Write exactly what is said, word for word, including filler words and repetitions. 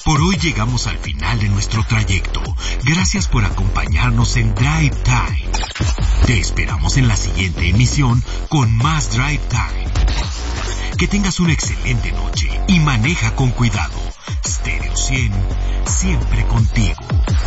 Por hoy llegamos al final de nuestro trayecto. Gracias por acompañarnos en Drive Time. Te esperamos en la siguiente emisión con más Drive Time. Que tengas una excelente noche y maneja con cuidado. Stereo cien, siempre contigo.